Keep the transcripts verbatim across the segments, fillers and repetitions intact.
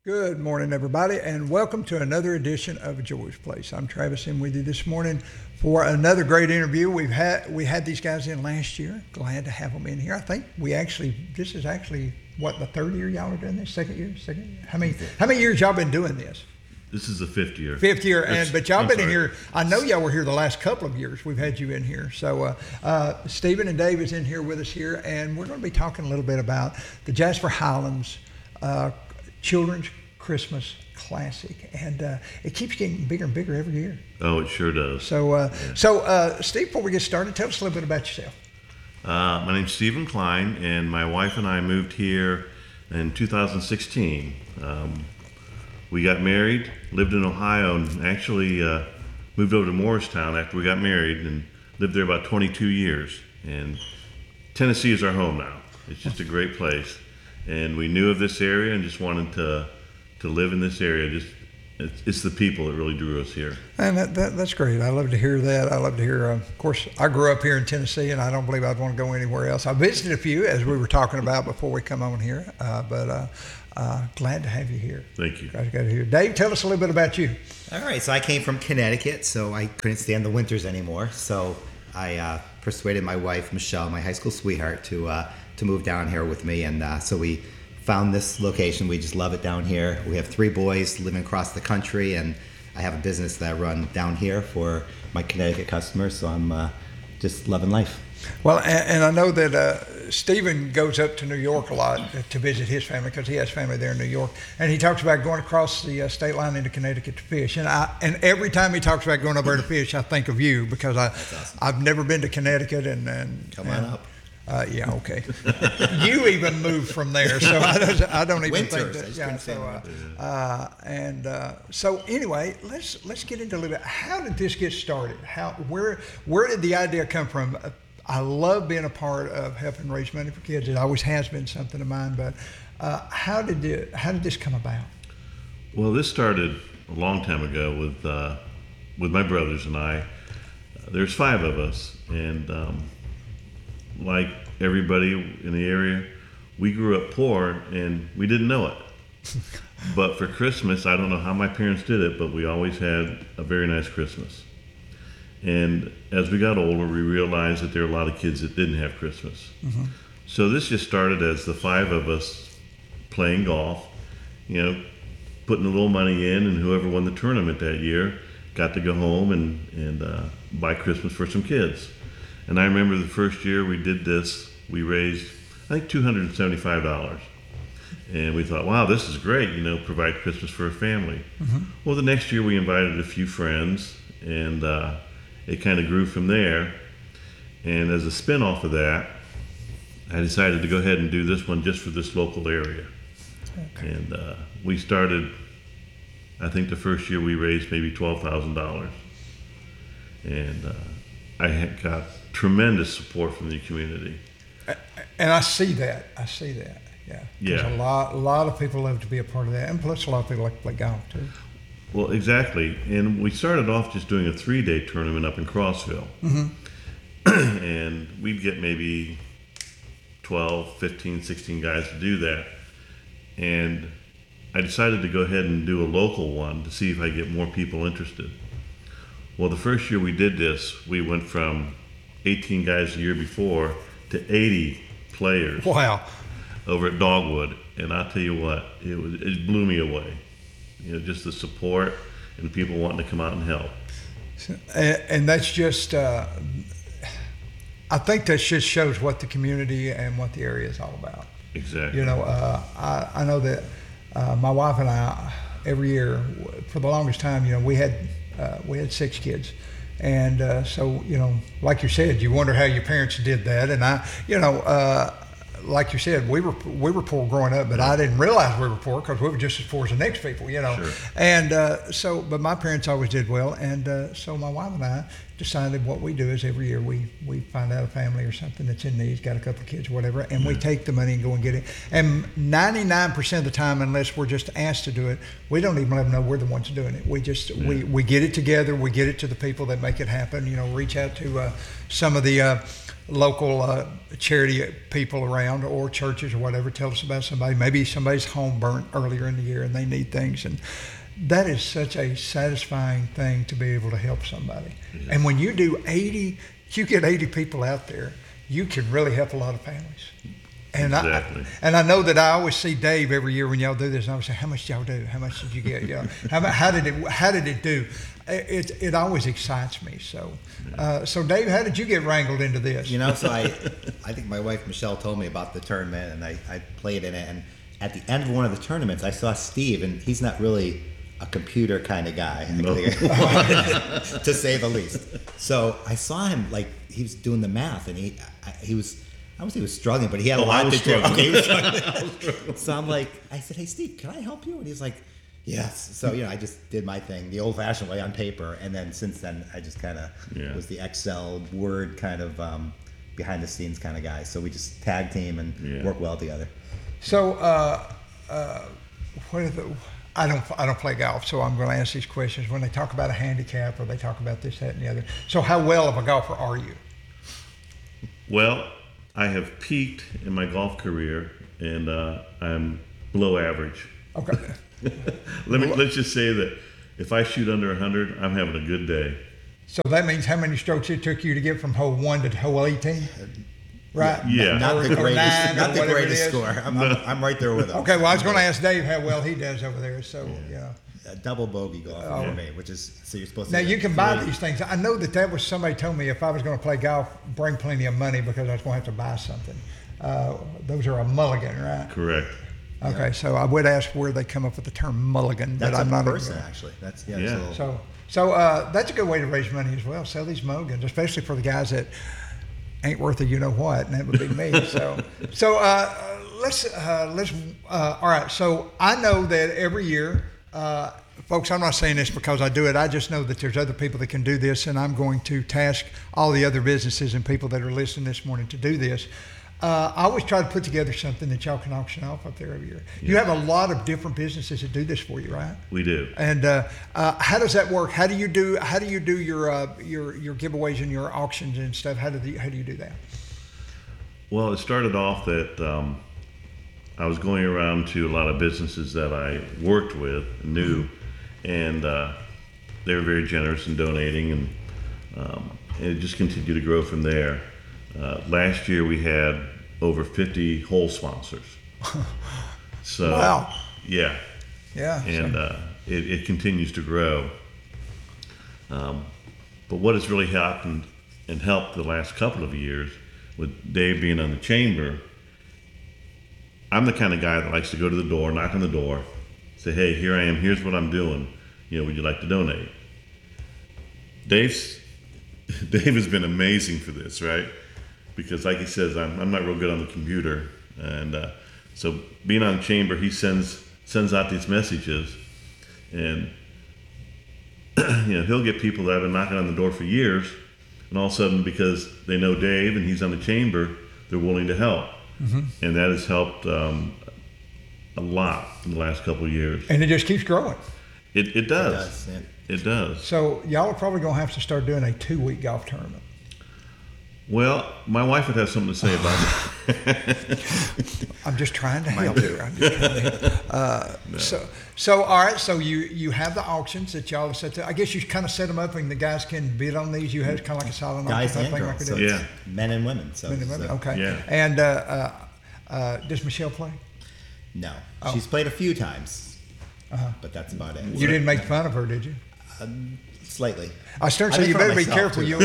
Good morning, everybody, and welcome to another edition of Joy's Place. I'm Travis, and with you this morning for another great interview. We've had we had these guys in last year. Glad to have them in here. I think we actually this is actually what the third year y'all are doing this. Second year, second year. How many how many years y'all been doing this? This is the fifth year. Fifth year, and but y'all I'm been sorry. in here. I know y'all were here the last couple of years. We've had you in here. So uh, uh, Stephen and Dave is in here with us here, and we're going to be talking a little bit about the Jasper Highlands uh, Children's Christmas Classic, and uh, it keeps getting bigger and bigger every year. Oh, it sure does. So, uh, yeah. so uh, Steve, before we get started, tell us a little bit about yourself. Uh, my name's Stephen Klein, and my wife and I moved here in two thousand sixteen. Um, we got married, lived in Ohio, and actually uh, moved over to Morristown after we got married, and lived there about twenty-two years. And Tennessee is our home now. It's just a great place, and we knew of this area and just wanted to. to live in this area. Just it's, it's the people that really drew us here. And that, that, that's great. I love to hear that. I love to hear, uh, of course, I grew up here in Tennessee, and I don't believe I'd want to go anywhere else. I visited a few, as we were talking about before we come on here, uh, but uh, uh, glad to have you here. Thank you. Glad to have you here. Dave, tell us a little bit about you. All right, so I came from Connecticut, so I couldn't stand the winters anymore. So I uh, persuaded my wife, Michelle, my high school sweetheart, to uh, to move down here with me, and uh, so we found this location. We just love it down here. We have three boys living across the country, and I have a business that I run down here for my Connecticut customers, so I'm uh, just loving life. Well, and, and I know that uh, Stephen goes up to New York a lot to visit his family because he has family there in New York, and he talks about going across the uh, state line into Connecticut to fish. And I, and every time he talks about going over there to fish, I think of you because I, awesome. I've never been to Connecticut, and, and come on and, up. Uh, yeah, okay. You even moved from there, so I don't, I don't even Winters, think that. I just Yeah, couldn't so, say uh, uh, and uh, so anyway, let's let's get into a little bit. How did this get started? How where where did the idea come from? I love being a part of helping raise money for kids. It always has been something of mine. But uh, how did it, how did this come about? Well, this started a long time ago with uh, with my brothers and I. Uh, there's five of us, and um, like everybody in the area, we grew up poor and we didn't know it. But for Christmas, I don't know how my parents did it, but we always had a very nice Christmas. And as we got older, we realized that there were a lot of kids that didn't have Christmas. Mm-hmm. So this just started as the five of us playing golf, you know, putting a little money in, and whoever won the tournament that year got to go home and, and uh, buy Christmas for some kids. And I remember the first year we did this, we raised, I think, two hundred seventy-five dollars. And we thought, wow, this is great, you know, provide Christmas for a family. Mm-hmm. Well, the next year we invited a few friends, and uh, it kind of grew from there. And as a spin-off of that, I decided to go ahead and do this one just for this local area. Okay. And uh, we started, I think the first year we raised maybe twelve thousand dollars. And uh, I had got tremendous support from the community. And I see that. I see that. Yeah. There's Yeah. a lot, a lot of people love to be a part of that, and plus a lot of people like to play golf too. Well, exactly. And we started off just doing a three-day tournament up in Crossville. Mm-hmm. And we'd get maybe twelve, fifteen, sixteen guys to do that. And I decided to go ahead and do a local one to see if I get more people interested. Well, the first year we did this, we went from eighteen guys the year before to eighty players. Wow. Over at Dogwood. And I'll tell you what, it was it blew me away. You know, just the support and people wanting to come out and help. And, and that's just, uh, I think that just shows what the community and what the area is all about. Exactly. You know, uh, I, I know that uh, my wife and I, every year, for the longest time, you know, we had uh, we had six kids. And uh, so, you know, like you said, you wonder how your parents did that. And I, you know, uh, like you said, we were we were poor growing up, but I didn't realize we were poor because we were just as poor as the next people, you know. Sure. And uh, so, but my parents always did well, and uh, so my wife and I decided what we do is every year we, we find out a family or something that's in need, got a couple of kids or whatever, and we take the money and go and get it. And ninety-nine percent of the time, unless we're just asked to do it, we don't even let them know we're the ones doing it. We just, yeah. we, we get it together, we get it to the people that make it happen, you know, reach out to uh, some of the uh, local uh, charity people around or churches or whatever, tell us about somebody. Maybe somebody's home burnt earlier in the year and they need things. And that is such a satisfying thing to be able to help somebody. Yeah. And when you do eighty, you get eighty people out there, you can really help a lot of families. And exactly. I and I know that I always see Dave every year when y'all do this, and I always say, "How much did y'all do? How much did you get? You know, how, how did it? How did it do?" It it always excites me. So, uh, so Dave, how did you get wrangled into this? You know, so I, I think my wife Michelle told me about the tournament, and I, I played in it. And at the end of one of the tournaments, I saw Steve, and he's not really a computer kind of guy, no. to say the least. So I saw him, like, he was doing the math, and he he was, I would say he was struggling, but he had a oh, lot to do. Okay, he was struggling. So I'm like, I said, "Hey, Steve, can I help you?" And he's like, "Yes." So, you know, I just did my thing the old-fashioned way on paper, and then since then, I just kind of yeah. was the Excel, Word kind of um, behind-the-scenes kind of guy. So we just tag team and yeah. work well together. So, uh, uh, what are the... I don't. I don't play golf, so I'm going to ask these questions. When they talk about a handicap, or they talk about this, that, and the other. So, how well of a golfer are you? Well, I have peaked in my golf career, and uh, I'm below average. Okay. Let me let's just say that if I shoot under one hundred, I'm having a good day. So that means how many strokes it took you to get from hole one to hole eighteen? Right. Yeah. Not, not the greatest. Nine, not the greatest score. I'm, no. I'm, I'm right there with him. Okay. Well, I was going to ask Dave how well he does over there. So yeah. you know. A double bogey golf oh. for me, which is so you're supposed to. Now you can buy these things. I know that that was somebody told me if I was going to play golf, bring plenty of money because I was going to have to buy something. Uh, those are a mulligan, right? Correct. Okay, yeah. so I would ask where they come up with the term mulligan, that's but I'm a not person even, actually. That's yeah. yeah. Little... So so uh, that's a good way to raise money as well. Sell these mulligans, especially for the guys that ain't worth a you know what, and that would be me. so so uh, let's uh, let's uh, all right. So I know that every year. Uh, Folks, I'm not saying this because I do it. I just know that there's other people that can do this, and I'm going to task all the other businesses and people that are listening this morning to do this. Uh, I always try to put together something that y'all can auction off up there every year. Yeah. You have a lot of different businesses that do this for you, right? We do. And uh, uh, how does that work? How do you do? How do you do your uh, your your giveaways and your auctions and stuff? How do the, how do you do that? Well, it started off that. Um, I was going around to a lot of businesses that I worked with, knew, mm-hmm. and uh, they were very generous in donating, and, um, and it just continued to grow from there. Uh, last year we had over fifty hole sponsors. So, wow. Yeah. Yeah. And uh, it, it continues to grow. Um, but what has really happened and helped the last couple of years with Dave being on the chamber, I'm the kind of guy that likes to go to the door, knock on the door, say, "Hey, here I am. Here's what I'm doing. You know, would you like to donate?" Dave's Dave has been amazing for this, right? Because, like he says, I'm I'm not real good on the computer, and uh, so being on chamber, he sends sends out these messages, and you know he'll get people that have been knocking on the door for years, and all of a sudden, because they know Dave and he's on the chamber, they're willing to help. Mm-hmm. And that has helped um, a lot in the last couple of years. And it just keeps growing. It it does. It does. Yeah. It does. So y'all are probably going to have to start doing a two-week golf tournament. Well, my wife would have something to say about it. I'm just trying to help you. I'm just trying to help. Uh, no. So, so all right. So you you have the auctions that y'all have set. To, I guess you kind of set them up, and the guys can bid on these. You have kind of like a silent guys auction and girls. Like so yeah, men and women. So, men and women. So. Okay. Yeah. And uh, uh, uh, does Michelle play? No, oh. She's played a few times, uh-huh. but that's about it. You didn't make fun of her, did you? Um, slightly. I start to say you better be careful. You.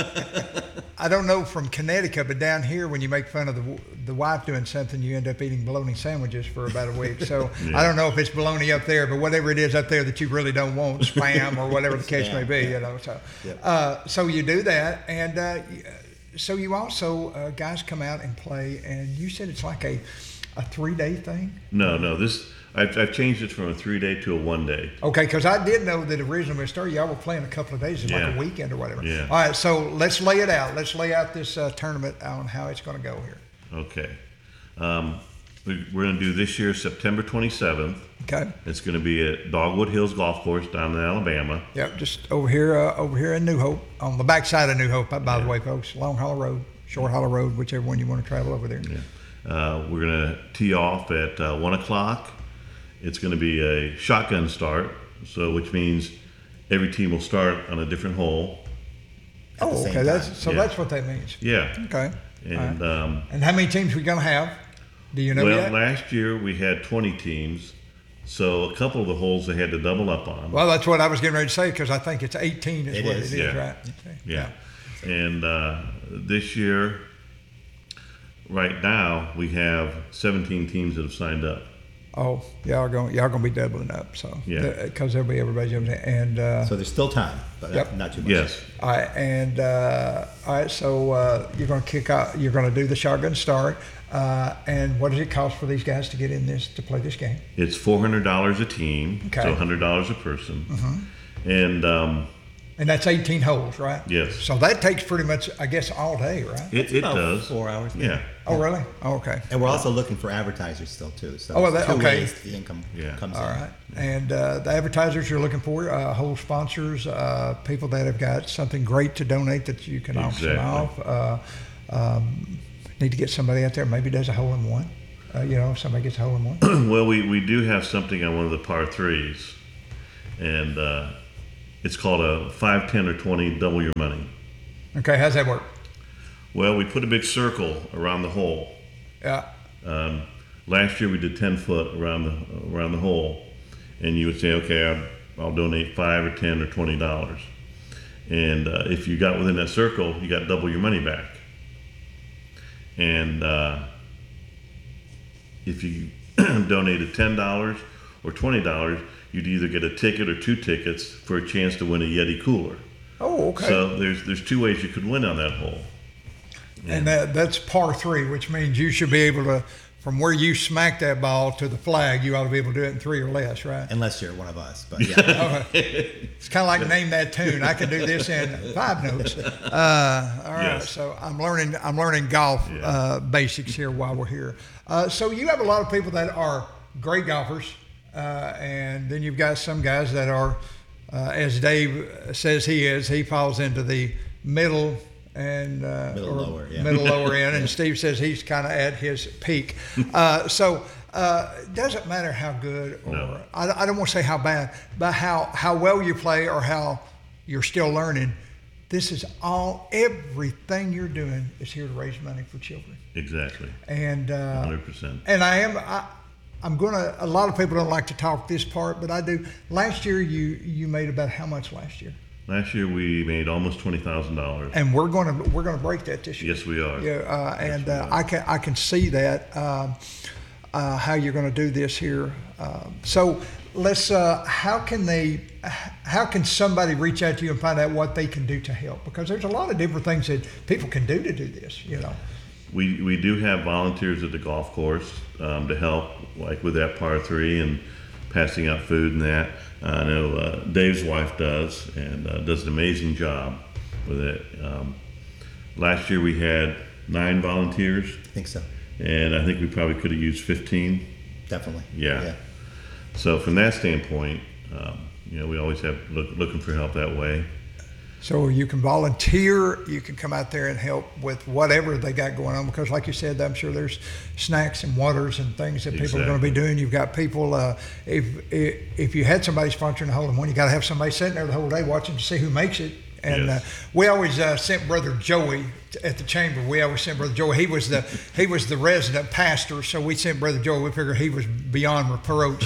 I don't know from Connecticut, but down here, when you make fun of the the wife doing something, you end up eating bologna sandwiches for about a week. So yeah. I don't know if it's bologna up there, but whatever it is up there that you really don't want, spam or whatever the case may be, you know. So, yep. uh, so you do that, and uh, so you also uh, guys come out and play, and you said it's like a a three-day thing? No, no. This I've, I've changed it from a three day to a one day. Okay, because I did know that originally when we started, y'all were playing a couple of days, it's like Yeah. a weekend or whatever. Yeah. All right, so let's lay it out. Let's lay out this uh, tournament on how it's going to go here. Okay. Um, we, we're going to do this year September twenty-seventh. Okay. It's going to be at Dogwood Hills Golf Course down in Alabama. Yep, just over here, uh, over here in New Hope, on the backside of New Hope. By Yeah. the way, folks, Long Hollow Road, Short Hollow Road, whichever one you want to travel over there. Yeah. Uh, we're going to tee off at uh, one o'clock. It's going to be a shotgun start, so which means every team will start on a different hole. At the Oh, same okay. That's time. so. Yeah. That's what that means. Yeah. Okay. And All right. um, And how many teams we gonna have? Do you know well, yet? last year we had twenty teams, so a couple of the holes they had to double up on. Well, that's what I was getting ready to say because I think it's eighteen is It what is, it is, yeah. right? Okay. Yeah. And uh, this year, right now, we have seventeen teams that have signed up. Oh, y'all going y'all gonna be doubling up, so Yeah. because there'll be everybody jumping in. And uh, So there's still time, but Yep. not too much. Yes. all right, and uh, all right, so uh, you're gonna kick out. You're gonna do the shotgun start. Uh, and what does it cost for these guys to get in this to play this game? It's four hundred dollars a team, Okay. so one hundred dollars a person. And um, And that's eighteen holes, right? Yes. So that takes pretty much, I guess, all day, right? it, it About does. four hours. maybe. Yeah. Oh, really? Oh, okay. And we're also looking for advertisers still too. So Oh, well, that- two okay. ways the income Yeah. comes All in. right. And uh, the advertisers you're looking for, uh, whole sponsors, uh, people that have got something great to donate that you can auction Exactly. off. Uh, um, need to get somebody out there, maybe does a hole in one. Uh, you know, somebody gets a hole in one. Well, we, we do have something on one of the par threes, and uh, it's called a five, ten, or twenty double your money. Okay, how's that work? Well, we put a big circle around the hole. Yeah. Um, last year we did ten foot around the around the hole, and you would say, okay, I'll, I'll donate five or ten or twenty dollars, and uh, if you got within that circle, you got double your money back. And uh, if you donated ten dollars or twenty dollars, you'd either get a ticket or two tickets for a chance to win a Yeti cooler. Oh, okay. So there's there's two ways you could win on that hole. And that, that's par three, which means you should be able to, from where you smack that ball to the flag, you ought to be able to do it in three or less, right? Unless you're one of us, but yeah. It's kind of like name that tune. I can do this in five notes. Uh, all right, Yes. so I'm learning. I'm learning golf Yeah. uh, basics here while we're here. Uh, so you have a lot of people that are great golfers, uh, and then you've got some guys that are, uh, as Dave says he is, he falls into the middle and uh, Middle or lower, yeah. middle lower end, and Steve says he's kind of at his peak. Uh, so uh, it doesn't matter how good or No. I, I don't want to say how bad, but how how well you play or how you're still learning. This is all everything you're doing is here to raise money for children, Exactly, and uh, one hundred percent. and I am I, I'm gonna. A lot of people don't like to talk this part, but I do. Last year you you made about how much last year? Last year we made almost twenty thousand dollars. And we're gonna we're gonna break that this year. Yes, we are. Yeah, uh, and we uh, are. I can I can see that um, uh, how you're going to do this here. Um, so let's. Uh, how can they? How can somebody reach out to you and find out what they can do to help? Because there's a lot of different things that people can do to do this. You know. We we do have volunteers at the golf course um, to help, like with that par three and passing out food and that. Uh, I know uh, Dave's wife does and uh, does an amazing job with it. Um, last year we had nine volunteers, I think so. and I think we probably could have used fifteen. Definitely. Yeah. So from that standpoint, um, you know, we always have look, looking for help that way. So you can volunteer, you can come out there and help with whatever they got going on. Because, like you said, I'm sure there's snacks and waters and things that people are going to be Exactly. doing. You've got people. Uh, if, if if you had somebody sponsoring the hole in one, you got to have somebody sitting there the whole day watching to see who makes it. And Yes. uh, we always uh, sent Brother Joey t- at the chamber. We always sent Brother Joey. He was the he was the resident pastor, so we sent Brother Joey. We figured he was beyond reproach,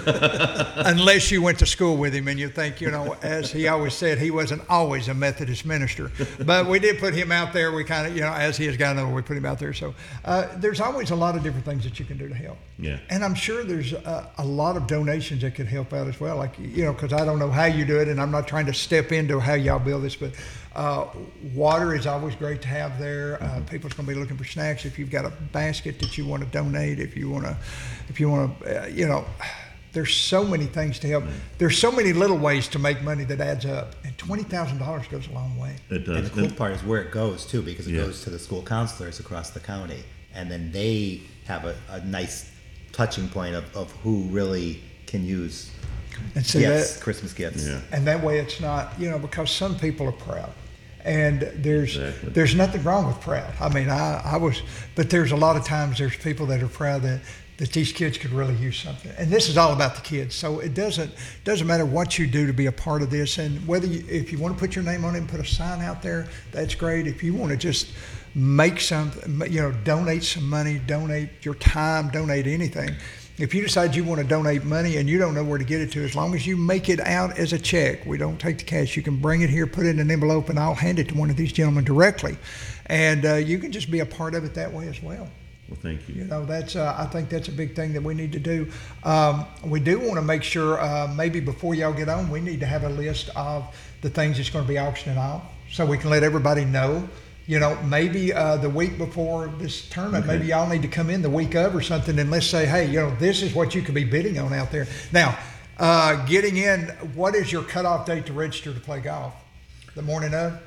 unless you went to school with him and you think, you know, as he always said, he wasn't always a Methodist minister. But we did put him out there. We kind of, you know, as he has gotten older, we put him out there. So uh, there's always a lot of different things that you can do to help. Yeah. And I'm sure there's a, a lot of donations that could help out as well. Like, you know, because I don't know how you do it, and I'm not trying to step into how y'all build this, but uh, water is always great to have there. Uh, people's going to be looking for snacks. If you've got a basket that you want to donate, if you want to, if you want to, uh, you know, there's so many things to help. There's so many little ways to make money that adds up, and twenty thousand dollars goes a long way. It does. And the cool part is where it goes too, because it Yeah. goes to the school counselors across the county, and then they have a, a nice touching point of, of who really can use And see gifts, that, Christmas gifts. Yeah. and that way it's not, you know, because some people are proud, and there's Exactly. there's nothing wrong with proud. I mean, I, I was, but there's a lot of times there's people that are proud that that these kids could really use something, and this is all about the kids. So it doesn't doesn't matter what you do to be a part of this, and whether you, if you want to put your name on it and put a sign out there, that's great. If you want to just make something, you know, donate some money, donate your time, donate anything. If you decide you want to donate money and you don't know where to get it to, as long as you make it out as a check, we don't take the cash. You can bring it here, put it in an envelope, and I'll hand it to one of these gentlemen directly, and uh, you can just be a part of it that way as well. Well, thank you. You know, that's uh, I think that's a big thing that we need to do. Um, we do want to make sure uh, maybe before y'all get on, we need to have a list of the things that's going to be auctioned off, so we can let everybody know. You know, maybe uh, the week before this tournament, Okay. maybe y'all need to come in the week of or something, and let's say, hey, you know, this is what you could be bidding on out there. Now, uh, getting in, what is your cutoff date to register to play golf? The morning of?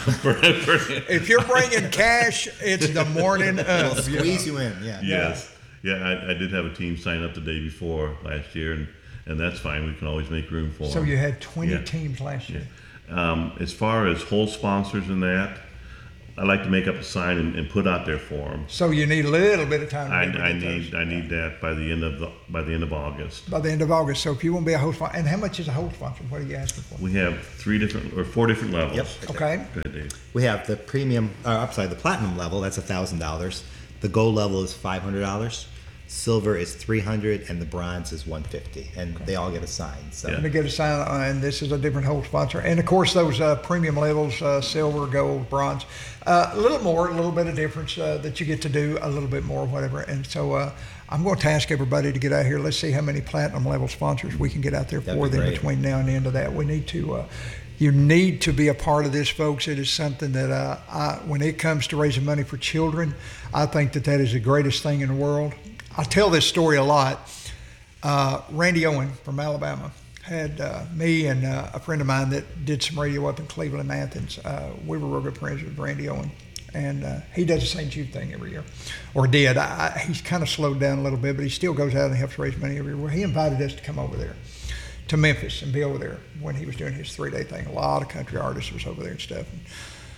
If you're bringing cash, it's the morning They'll of. you know. squeeze you in, yeah. Yes. Yeah, I, I did have a team sign up the day before last year, and, and that's fine. We can always make room for So them. you had twenty Yeah. teams last year. Um, as far as whole sponsors and that, I like to make up a sign and, and put out there for them. So you need a little bit of time. To I, get I those. need I need that by the end of the by the end of August. By the end of August. So if you want to be a host sponsor, and how much is a host sponsor? What are you asking for? We have three different or four different levels. Yep. Okay. Go ahead, Dave. We have the premium, or I'm sorry, the platinum level. That's a thousand dollars. The gold level is five hundred dollars. Silver is three hundred, and the bronze is one fifty. And they all get a sign. So Yeah. I'm going to get a sign on, and this is a different host sponsor. And of course, those uh, premium levels, uh, silver, gold, bronze, uh, a little more, a little bit of difference uh, that you get to do, a little bit more, whatever. And so uh, I'm going to ask everybody to get out here. Let's see how many platinum level sponsors we can get out there That'd for be them great. between now and the end of that. We need to. Uh, You need to be a part of this, folks. It is something that uh, I, when it comes to raising money for children, I think that that is the greatest thing in the world. I tell this story a lot. Uh, Randy Owen from Alabama had uh, me and uh, a friend of mine that did some radio up in Cleveland and Athens. Uh, we were real good friends with Randy Owen. And uh, he does the Saint Jude thing every year, or did. I, I, he's kind of slowed down a little bit, but he still goes out and helps raise money every year. Well, he invited us to come over there to Memphis and be over there when he was doing his three-day thing. A lot of country artists was over there and stuff. And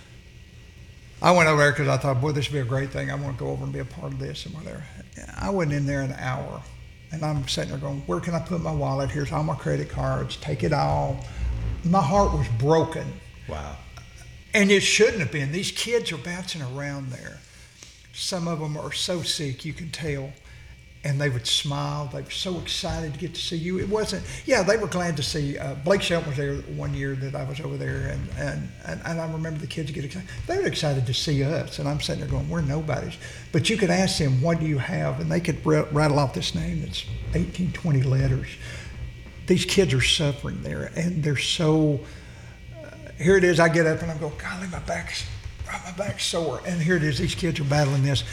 I went over there because I thought, boy, this would be a great thing. I want to go over and be a part of this and whatever. I went in there an hour, and I'm sitting there going, where can I put my wallet? Here's all my credit cards. Take it all. My heart was broken. wow. And it shouldn't have been. These kids are bouncing around there. Some of them are so sick, you can tell. And they would smile. They were so excited to get to see you. It wasn't, yeah, they were glad to see. Uh, Blake Shelton was there one year that I was over there, and, and, and, and I remember the kids get excited. They were excited to see us, and I'm sitting there going, we're nobodies. But you could ask them, what do you have? And they could r- rattle off this name that's eighteen, twenty letters. These kids are suffering there, and they're so, uh, here it is, I get up and I go, golly, my back's, my back's sore. And here it is, these kids are battling this.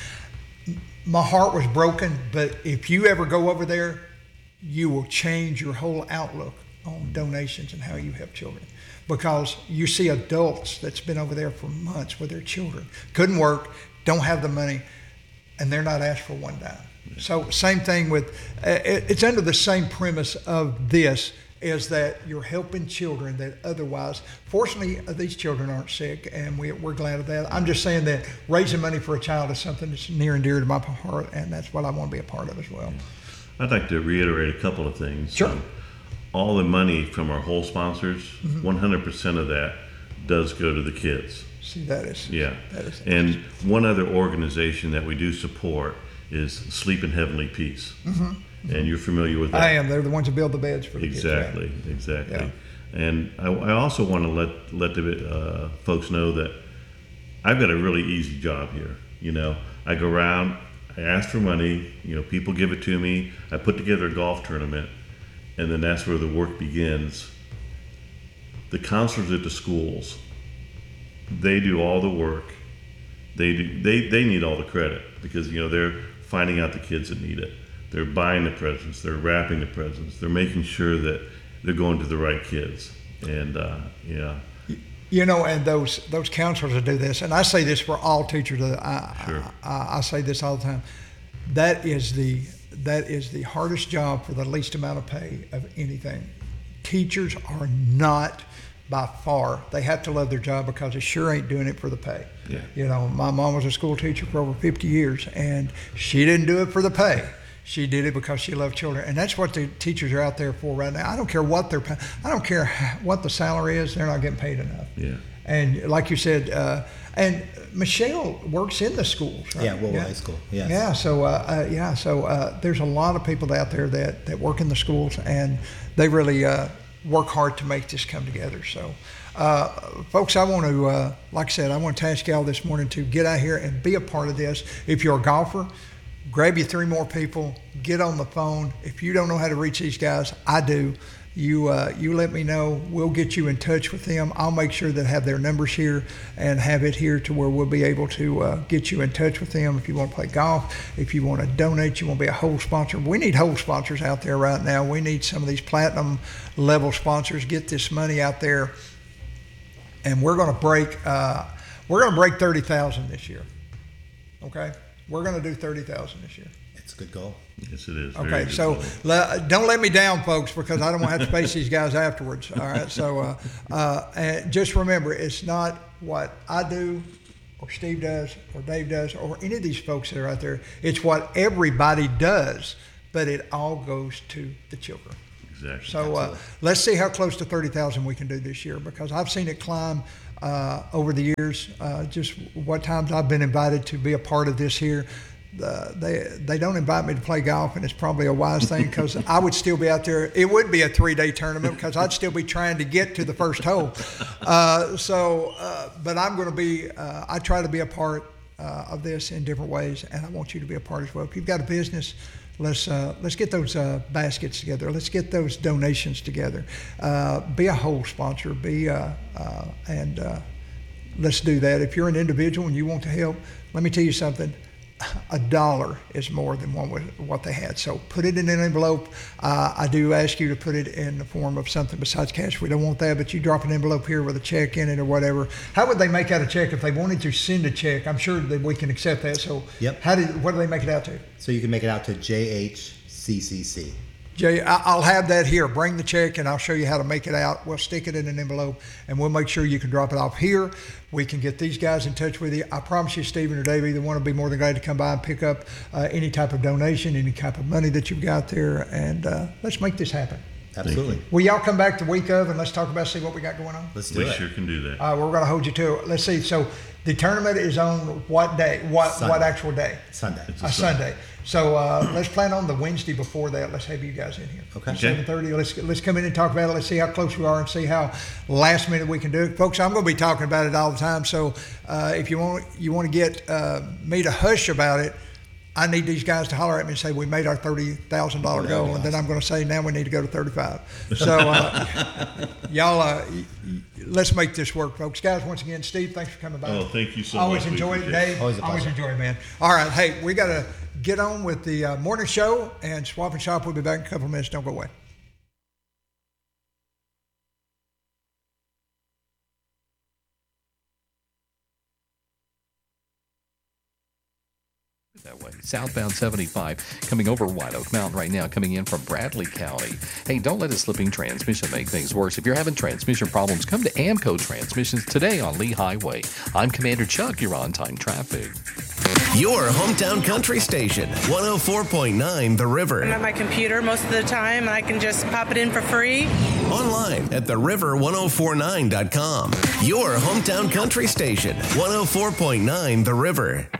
My heart was broken, but if you ever go over there, you will change your whole outlook on donations and how you help children. Because you see adults that's been over there for months with their children, couldn't work, don't have the money, and they're not asked for one dime. So same thing with, uh, it- it's under the same premise of this, is that you're helping children that otherwise, fortunately, uh, these children aren't sick, and we, we're glad of that. I'm just saying that raising money for a child is something that's near and dear to my heart, and that's what I want to be a part of as well. I'd like to reiterate a couple of things. Sure. Um, all the money from our whole sponsors, Mm-hmm. one hundred percent of that does go to the kids. See, that is, Yeah. that is, And one other organization that we do support is Sleep in Heavenly Peace. Mm-hmm. And you're familiar with that? I am. They're the ones that build the beds for the kids. yeah. Exactly, exactly. Yeah. And I, I also want to let let the uh, folks know that I've got a really easy job here. You know, I go around, I ask for money. You know, people give it to me. I put together a golf tournament, and then that's where the work begins. The counselors at the schools, they do all the work they do, they they need all the credit because you know they're finding out the kids that need it. They're buying the presents. They're wrapping the presents. They're making sure that they're going to the right kids. And uh, yeah. You know, and those those counselors that do this, and I say this for all teachers. I, Sure. I, I say this all the time. That is the that is the hardest job for the least amount of pay of anything. Teachers are not, by far, they have to love their job because they sure ain't doing it for the pay. Yeah. You know, my mom was a school teacher for over fifty years, and she didn't do it for the pay. She did it because she loved children, and that's what the teachers are out there for right now. I don't care what they're paying. I don't care what the salary is. They're not getting paid enough. Yeah. And like you said, uh, and Michelle works in the schools, right? Yeah, Willow yeah. High School. Yes. Yeah. So uh, uh, yeah. So uh, there's a lot of people out there that, that work in the schools, and they really uh, work hard to make this come together. So, uh, folks, I want to, uh, like I said, I want to task y'all this morning to get out here and be a part of this. If you're a golfer, grab you three more people, get on the phone. If you don't know how to reach these guys, I do. You uh, you let me know. We'll get you in touch with them. I'll make sure that I have their numbers here and have it here to where we'll be able to uh, get you in touch with them if you want to play golf, if you want to donate, you want to be a whole sponsor. We need whole sponsors out there right now. We need some of these platinum level sponsors. Get this money out there, and we're going to break uh, we're going to break thirty thousand this year. Okay, we're going to do thirty thousand this year. It's a good goal. Yes, it is. Okay, so le- don't let me down, folks, because I don't want to have to face these guys afterwards. All right, so uh, uh, and just remember, it's not what I do or Steve does or Dave does or any of these folks that are out there. It's what everybody does, but it all goes to the children. Exactly. So uh, let's see how close to thirty thousand we can do this year, because I've seen it climb uh, over the years, uh, just what times I've been invited to be a part of this here. Uh, they they don't invite me to play golf, and it's probably a wise thing because I would still be out there. It would be a three-day tournament because I'd still be trying to get to the first hole. Uh, so, uh, but I'm going to be. Uh, I try to be a part uh, of this in different ways, and I want you to be a part as well. If you've got a business, let's uh, let's get those uh, baskets together. Let's get those donations together. Uh, be a whole sponsor. Be uh, uh, and uh, let's do that. If you're an individual and you want to help, let me tell you something. A dollar is more than one with what they had. So put it in an envelope. Uh, I do ask you to put it in the form of something besides cash. We don't want that, but you drop an envelope here with a check in it or whatever. How would they make out a check if they wanted to send a check? I'm sure that we can accept that. So yep. How did what do they make it out to? So you can make it out to J H C C C. Jay, I'll have that here. Bring the check, and I'll show you how to make it out. We'll stick it in an envelope, and we'll make sure you can drop it off here. We can get these guys in touch with you. I promise you, Stephen or Dave, either one will be more than glad to come by and pick up uh, any type of donation, any type of money that you've got there, and uh, let's make this happen. Absolutely. Will y'all come back the week of, and let's talk about, see what we got going on? Let's do we it. sure can do that. Uh, we're going to hold you to it. Let's see. So the tournament is on what day? What Sunday. What actual day? Sunday. It's A a Sunday. So uh, let's plan on the Wednesday before that. Let's have you guys in here. Okay. seven thirty. Let's let's come in and talk about it. Let's see how close we are and see how last minute we can do it, folks. I'm going to be talking about it all the time. So uh, if you want you want to get uh, me to hush about it, I need these guys to holler at me and say we made our thirty thousand dollar goal, and then I'm going to say now we need to go to thirty-five. So uh, y'all, uh, y- y- let's make this work, folks. Guys, once again, Steve, thanks for coming by. Oh, thank you so Always much. We enjoy it, appreciate Dave. Always a Always pleasure. enjoy it, man. All right, hey, we got to get on with the uh, morning show, and Swap and Shop will be back in a couple of minutes. Don't go away. That way. Southbound seventy-five coming over White Oak Mountain right now, coming in from Bradley County. Hey, don't let a slipping transmission make things worse. If you're having transmission problems, come to Amco Transmissions today on Lee Highway. I'm Commander Chuck. You're on time traffic. Your hometown country station, one oh four point nine The River. I'm at my computer most of the time, and I can just pop it in for free. Online at the river ten forty-nine dot com. Your hometown country station, one oh four point nine The River.